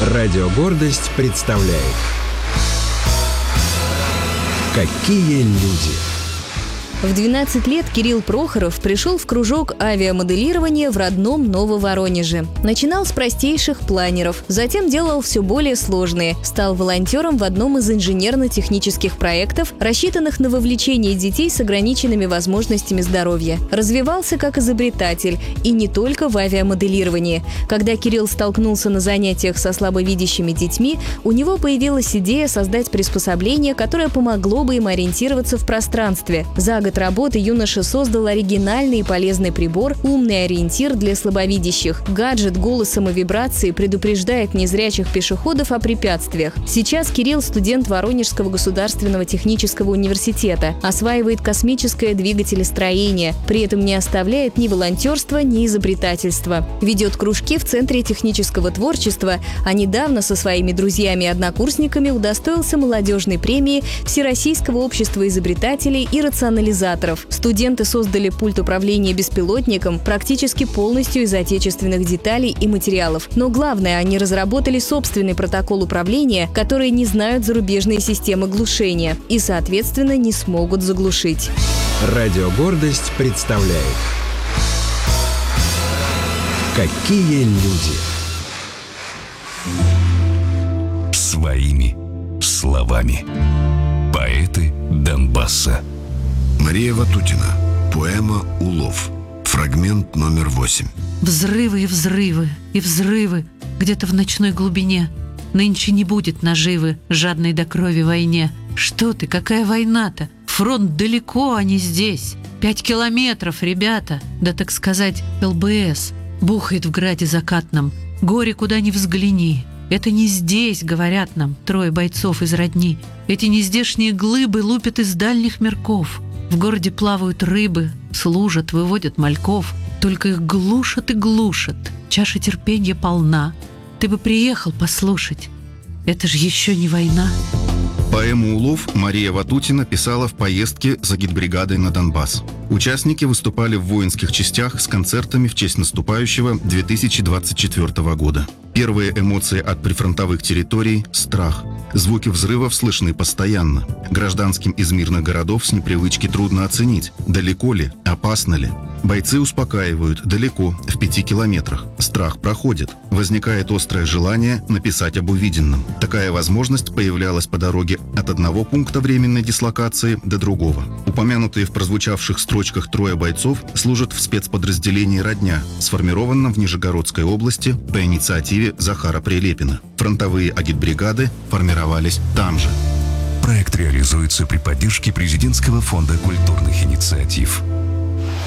Радио «Гордость» представляет «Какие люди». В 12 лет Кирилл Прохоров пришел в кружок авиамоделирования в родном Нововоронеже. Начинал с простейших планеров, затем делал все более сложные. Стал волонтером в одном из инженерно-технических проектов, рассчитанных на вовлечение детей с ограниченными возможностями здоровья. Развивался как изобретатель, и не только в авиамоделировании. Когда Кирилл столкнулся на занятиях со слабовидящими детьми, у него появилась идея создать приспособление, которое помогло бы им ориентироваться в пространстве. За год работы юноша создал оригинальный и полезный прибор «Умный ориентир для слабовидящих». Гаджет голосом и вибрацией предупреждает незрячих пешеходов о препятствиях. Сейчас Кирилл – студент Воронежского государственного технического университета, осваивает космическое двигателестроение, при этом не оставляет ни волонтерства, ни изобретательства. Ведет кружки в Центре технического творчества, а недавно со своими друзьями и однокурсниками удостоился молодежной премии Всероссийского общества изобретателей и рационализаторов. Студенты создали пульт управления беспилотником практически полностью из отечественных деталей и материалов. Но главное, они разработали собственный протокол управления, который не знают зарубежные системы глушения и, соответственно, не смогут заглушить. Радио «Гордость» представляет «Какие люди». Своими словами. Поэты Донбасса. Мария Ватутина. Поэма «Улов». Фрагмент номер 8. Взрывы и взрывы, и взрывы где-то в ночной глубине. Нынче не будет наживы жадной до крови войне. Что ты, какая война-то? Фронт далеко, а не здесь. 5 километров, ребята. Да, так сказать, ЛБС бухает в граде закатном. Горе куда ни взгляни. Это не здесь, говорят нам, 3 бойцов из родни. Эти нездешние глыбы лупят из дальних мирков. В городе плавают рыбы, служат, выводят мальков. Только их глушат и глушат. Чаша терпенья полна. Ты бы приехал послушать. Это же еще не война. Поэму «Улов» Мария Ватутина писала в поездке за гидбригадой на Донбасс. Участники выступали в воинских частях с концертами в честь наступающего 2024 года. Первые эмоции от прифронтовых территорий – страх. Звуки взрывов слышны постоянно. Гражданским из мирных городов с непривычки трудно оценить, далеко ли, опасно ли. Бойцы успокаивают: далеко, в 5 километрах. Страх проходит. Возникает острое желание написать об увиденном. Такая возможность появлялась по дороге от одного пункта временной дислокации до другого. Упомянутые в прозвучавших строчках 3 бойцов служат в спецподразделении «Родня», сформированном в Нижегородской области по инициативе Захара Прилепина. Фронтовые агитбригады формировались там же. Проект реализуется при поддержке Президентского фонда культурных инициатив.